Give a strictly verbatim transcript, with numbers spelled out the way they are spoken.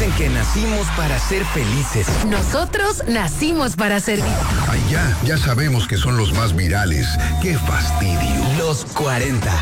Dicen que nacimos para ser felices. Nosotros nacimos para servir. Ay, ya, ya sabemos que son los más virales. ¡Qué fastidio! Los cuarenta.